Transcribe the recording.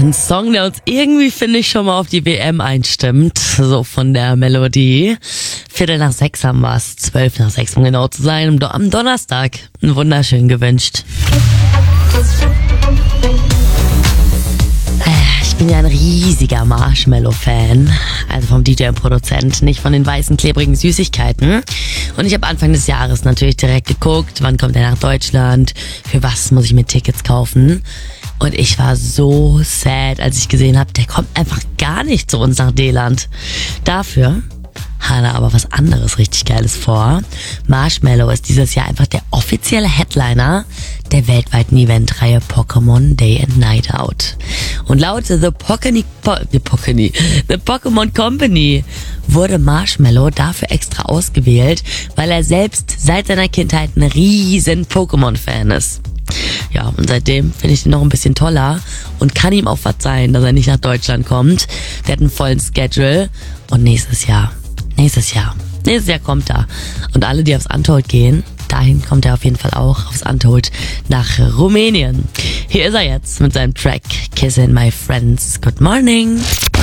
Ein Song, der uns irgendwie, finde ich, schon mal auf die WM einstimmt. So von der Melodie. 5:45 haben wir es. 5:12, um genau zu sein. Am Donnerstag. Ein wunderschön gewünscht. Ich bin ja ein riesiger Marshmallow-Fan. Also vom DJ und Produzent, nicht von den weißen, klebrigen Süßigkeiten. Und ich habe Anfang des Jahres natürlich direkt geguckt, wann kommt er nach Deutschland, für was muss ich mir Tickets kaufen. Und ich war so sad, als ich gesehen habe, der kommt einfach gar nicht zu uns nach D-Land. Dafür hat er aber was anderes richtig Geiles vor. Marshmallow ist dieses Jahr einfach der offizielle Headliner der weltweiten Eventreihe Pokémon Day and Night Out. Und laut The Pokémon Company wurde Marshmallow dafür extra ausgewählt, weil er selbst seit seiner Kindheit ein riesen Pokémon-Fan ist. Ja, und seitdem finde ich ihn noch ein bisschen toller und kann ihm auch verzeihen, dass er nicht nach Deutschland kommt. Der hat einen vollen Schedule und nächstes Jahr kommt er. Und alle, die aufs Untold gehen, dahin kommt er auf jeden Fall auch, aufs Untold nach Rumänien. Hier ist er jetzt mit seinem Track Kissing My Friends. Good morning.